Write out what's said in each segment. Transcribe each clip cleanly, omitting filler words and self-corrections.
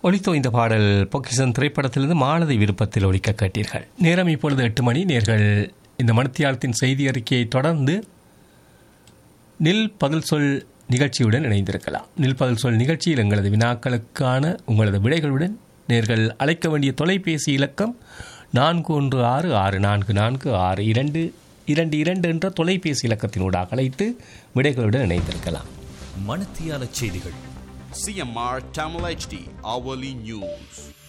ஒலித்தோ இந்த பாடல் பொக்கிஷன் திரைப்படத்திலிருந்து மாலதி விருப்பத்தில் ஒலிக்க கேட்டீர்கள். நேரம் இப்பொழுது 8 மணி. நேர்கள் இந்த மணித்தியாலத்தின் செய்தி அறிக்கையை தொடர்ந்து நில் பதில் சொல் நிகழ்ச்சியுடன் இணைந்திருக்கலாம். நில் பதில் சொல் நிகழ்ச்சியில் எங்களது வினாக்களுக்கான உங்களது விடைகளுடன் நேர்கள் அழைக்க வேண்டிய தொலைபேசி இலக்கம் 4166446222 என்ற தொலைபேசி இலக்கத்தினூடாக அழைத்து விடைகளுடன் இணைந்திருக்கலாம். மணித்தியால செய்திகள். CMR Tamil HD Hourly News.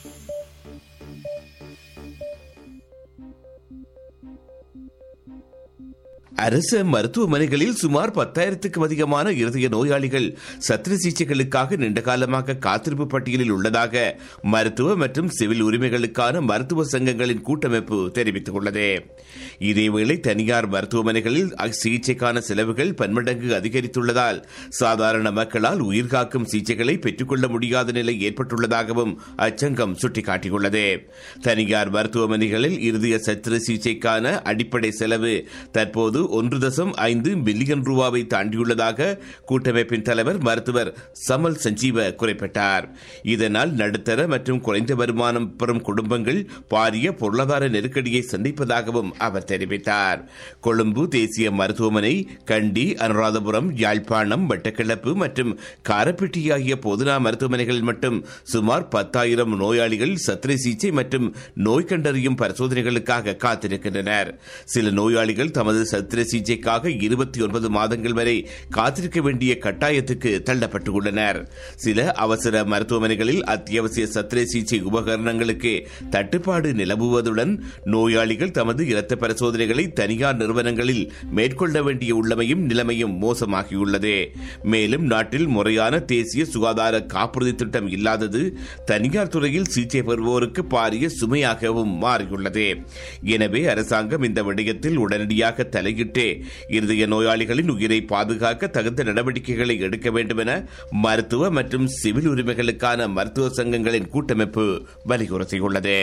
அரசு மருத்துவமனைகளில் சுமார் 10,000க்கும் அதிகமான இருதய நோயாளிகள் சத்திர சிகிச்சைகளுக்காக நீண்டகாலமாக காத்திருப்பு பட்டியலில் உள்ளதாக மருத்துவ மற்றும் சிவில் உரிமைகளுக்கான மருத்துவ சங்கங்களின் கூட்டமைப்பு தெரிவித்துள்ளது. இதேவேளை தனியார் மருத்துவமனைகளில் சிகிச்சைக்கான செலவுகள் பன்மடங்கு அதிகரித்துள்ளதால் சாதாரண மக்களால் உயிர்காக்கும் சிகிச்சைகளை பெற்றுக்கொள்ள முடியாத நிலை ஏற்பட்டுள்ளதாகவும் அச்சங்கம் சுட்டிக்காட்டியுள்ளது. தனியார் மருத்துவமனைகளில் இருதய சத்திர சிகிச்சைக்கான அடிப்படை செலவு தற்போது 1.5 பில்லியன் ரூபாவை தாண்டியுள்ளதாக கூட்டமைப்பின் தலைவர் மருத்துவர் சமல் சஞ்சீவ குறிப்பிட்டார். இதனால் நடுத்தர மற்றும் குறைந்த வருமானம் பெறும் குடும்பங்கள் பாரிய பொருளாதார நெருக்கடியை சந்திப்பதாகவும் அவர் தெரிவித்தார். கொழும்பு தேசிய மருத்துவமனை, கண்டி, அனுராதபுரம், யாழ்ப்பாணம், மட்டக்களப்பு மற்றும் காரப்பட்டி ஆகிய பொதுநா மருத்துவமனைகளில் மட்டும் சுமார் 10,000 நோயாளிகள் சத்திர சிகிச்சை மற்றும் நோய் கண்டறியும் பரிசோதனைகளுக்காக காத்திருக்கின்றனர். சில நோயாளிகள் தமது சத்திர சிகிச்சைக்காக 29 மாதங்கள் வரை காத்திருக்க வேண்டிய கட்டாயத்துக்கு தள்ளப்பட்டுள்ளனர். சில அவசர மருத்துவமனைகளில் அத்தியாவசிய சத்திர சிகிச்சை உபகரணங்களுக்கு தட்டுப்பாடு நிலவுவதுடன் நோயாளிகள் தமது இரத்த பரிசோதனைகளை தனியார் நிறுவனங்களில் மேற்கொள்ள வேண்டிய உள்ளமையும் நிலைமையும் மோசமாகியுள்ளது. மேலும் நாட்டில் முறையான தேசிய சுகாதார காப்புறுதி திட்டம் இல்லாதது தனியார் துறையில் சிகிச்சை பெறுவோருக்கு பாரிய சுமையாகவும் மாறியுள்ளது. எனவே அரசாங்கம் இந்த விடயத்தில் உடனடியாக தலையிட்டு இருதய நோயாளிகளின் உயிரை பாதுகாக்க தகுந்த நடவடிக்கைகளை எடுக்க வேண்டும் என மருத்துவ மற்றும் சிவில் உரிமைகளுக்கான மருத்துவ சங்கங்களின் கூட்டமைப்பு வலியுறுத்தியுள்ளது.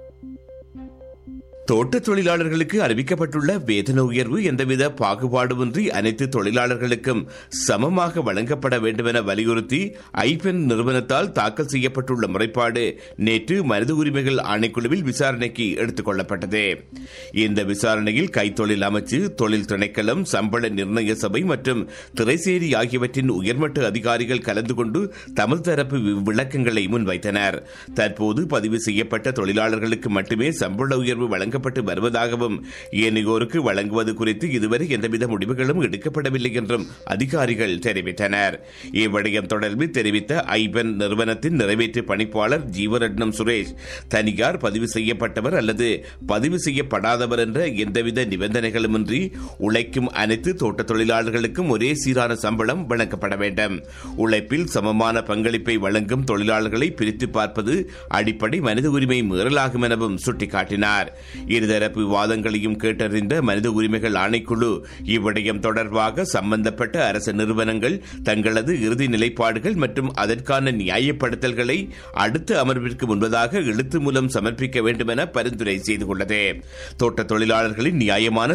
தோட்ட தொழிலாளர்களுக்கு அறிவிக்கப்பட்டுள்ள வேதன உயர்வு எந்தவித பாகுபாடுமின்றி அனைத்து தொழிலாளர்களுக்கும் சமமாக வழங்கப்பட வேண்டும் என வலியுறுத்தி ஐபென் நிறுவனத்தால் தாக்கல் செய்யப்பட்டுள்ள முறைப்பாடு நேற்று மனித உரிமைகள் ஆணைக்குழுவில் விசாரணைக்கு எடுத்துக் கொள்ளப்பட்டது. இந்த விசாரணையில் கைத்தொழில் அமைச்சு, தொழில் திணைக்களம், சம்பள நிர்ணய சபை மற்றும் திரைசேரி ஆகியவற்றின் உயர்மட்ட அதிகாரிகள் கலந்து கொண்டு தமது தரப்பு விளக்கங்களை முன்வைத்தனர். தற்போது பதிவு செய்யப்பட்ட தொழிலாளர்களுக்கு மட்டுமே சம்பள உயர்வு வழங்கப்பட்டு வருவதாகவும் ஏனையோருக்கு வழங்குவது குறித்து இதுவரை எந்தவித முடிவுகளும் எடுக்கப்படவில்லை என்றும் அதிகாரிகள் தெரிவித்தனர். இவ்விடயம் தொடர்பில் தெரிவித்த ஐபென் நிறுவனத்தின் நிறைவேற்று பணிப்பாளர் ஜீவரட்னம் சுரேஷ், தனியார் பதிவு செய்யப்பட்டவர் அல்லது பதிவு செய்யப்படாதவர் என்ற எந்தவித நிபந்தனைகளுமின்றி உழைக்கும் அனைத்து தோட்ட தொழிலாளர்களுக்கும் ஒரே சீரான சம்பளம் வழங்கப்பட வேண்டும். உழைப்பில் சமமான பங்களிப்பை வழங்கும் தொழிலாளர்களை பிரித்து பார்ப்பது அடிப்படை மனித உரிமை மீறலாகும் எனவும் சுட்டிக்காட்டினார். இருதரப்பு விவாதங்களையும் கேட்டறிந்த மனித உரிமைகள் ஆணைக்குழு இவ்விடயம் தொடர்பாக சம்பந்தப்பட்ட அரசு நிறுவனங்கள் தங்களது இறுதி நிலைப்பாடுகள் மற்றும் அதற்கான நியாயப்படுத்தல்களை அடுத்த அமர்விற்கு முன்பதாக எழுத்து மூலம் சமர்ப்பிக்க வேண்டும் என பரிந்துரை செய்துள்ளது. தோட்ட தொழிலாளர்களின் நியாயமான